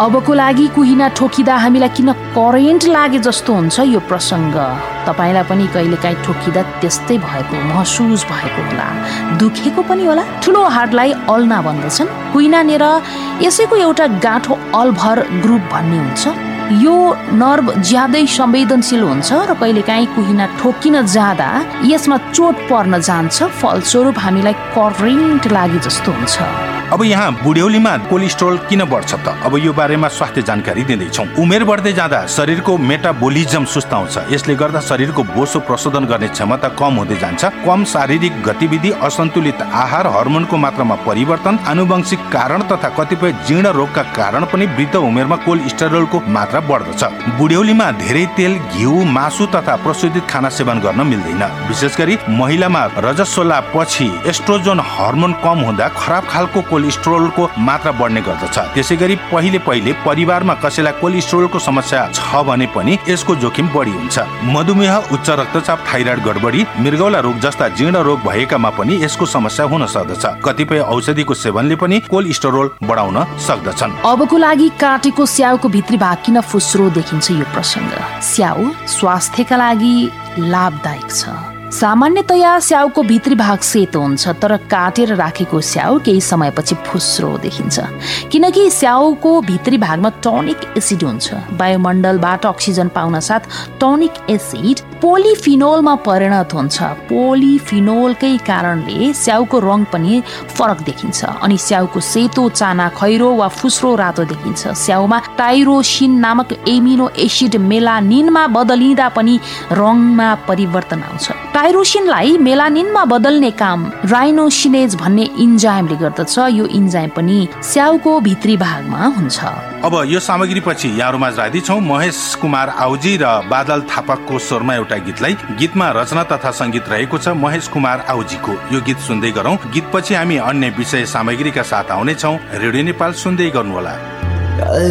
अबको लागि कुहिना ठोकिँदा हामीलाई किन करेन्ट लागे जस्तो हुन्छ यो प्रसङ्ग। तपाईलाई पनि कहिलेकाहीँ ठोकिँदा त्यस्तै भएको महसुस भएको होला, दुखेको पनि होला। ठुलो हाडलाई अल्ना भन्दछन्। कुहिनानेर यसैको एउटा गाँठो अल्भर ग्रुप भन्ने हुन्छ। यो नर्भ ज्यादै संवेदनशील हुन्छ र कहिलेकाहीँ कुहिना ठोकिन जाँदा यसमा चोट पर्न जान्छ, फलस्वरूप हामीलाई करेन्ट लागे जस्तो हुन्छ। अब यहाँ बुढ्यौलीमा कोलेस्ट्रोल किन बढ्छ त? अब यो बारेमा स्वास्थ्य जानकारी दिँदैछौँ। उमेर बढ्दै जाँदा शरीरको मेटाबोलिजम सुस्ताउँछ। यसले गर्दा शरीरको बोसो प्रशोधन गर्ने क्षमता कम हुँदै जान्छ। कम शारीरिक गतिविधि, असन्तुलित आहार, हर्मोनको मात्रामा परिवर्तन, आनुवंशिक कारण तथा कतिपय जीर्ण रोगका कारण पनि वृद्ध उमेरमा कोलेस्टेरोलको मात्रा बढ्दछ। बुढ्यौलीमा धेरै तेल, घिउ, मासु तथा प्रशोधित खाना सेवन गर्न मिल्दैन। विशेष गरी महिलामा रजस्वला पछि एस्ट्रोजन हर्मोन कम हुँदा खराब खालको कोलेस्ट्रोलको मात्रा बढ्ने गर्दछ। त्यसै गरी पहिले परिवारमा कसैलाई कोलेस्ट्रोलको समस्या छ भने पनि यसको जोखिम बढी हुन्छ। मधुमेह, उच्च रक्तचाप, थाइराइड गडबडी, मृगौला रोग जस्ता जीर्ण रोग भएकामा पनि यसको समस्या हुन सक्दछ। कतिपय औषधिको सेवनले पनि कोलेस्ट्रोल बढाउन सक्दछन्। अबको लागि काटेको स्याउको भित्री भाग किन फुस्रो देखिन्छ यो प्रसङ्ग। स्याउ स्वास्थ्यका लागि लाभदायक छ। सामान्यतया स्याउको भित्री भाग सेतो हुन्छ, तर काटेर राखेको स्याउ केही समयपछि फुस्रो देखिन्छ, किनकि स्याउको भित्री भागमा टोनिक एसिड हुन्छ। वायुमण्डलबाट अक्सिजन पाउन साथ टोनिक एसिड पोलिफिनोलमा परिणत हुन्छ। पोलिफिनोलकै कारणले स्याउको रङ पनि फरक देखिन्छ अनि स्याउको सेतो, चाना, खैरो वा फुस्रो रातो देखिन्छ। स्याउमा टाइरोसिन नामक एमिनो एसिड मेलानिनमा बदलिँदा पनि रङमा परिवर्तन आउँछ। टाइरोसिनलाई मेलानिनमा बदल्ने काम राइनोसिनेज भन्ने इन्जाइमले गर्दछ। यो इन्जाइम पनि स्याउको भित्री भागमा हुन्छ। अब यो सामग्री पछि यहाँहरुमा राख्दैछौँ महेश कुमार आउजी र बादल थापाको स्वरमा एउटा गीतलाई। गीतमा रचना तथा संगीत रहेको छ महेश कुमार आउजीको। यो गीत सुन्दै गरौँ। गीत पछि हामी अन्य विषय सामग्रीका साथ आउने छौँ। रेडियो नेपाल सुन्दै गर्नुहोला।